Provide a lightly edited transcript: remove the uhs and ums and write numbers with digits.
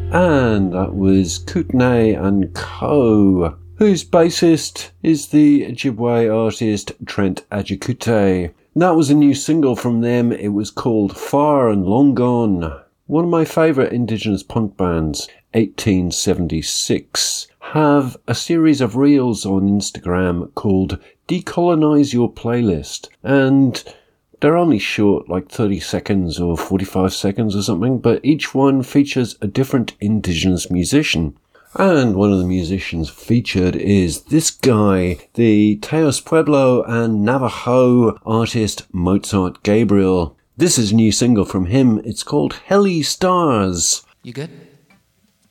And that was Kootenai and Co., whose bassist is the Ojibwe artist Trent Ajikute. That was a new single from them. It was called Far and Long Gone. One of my favourite Indigenous punk bands, 1876, have a series of reels on Instagram called Decolonize Your Playlist, and they're only short, like 30 seconds or 45 seconds or something, but each one features a different Indigenous musician. And one of the musicians featured is this guy, the Teos Pueblo and Navajo artist Mozart Gabriel. This is a new single from him. It's called Heli Stars. You good?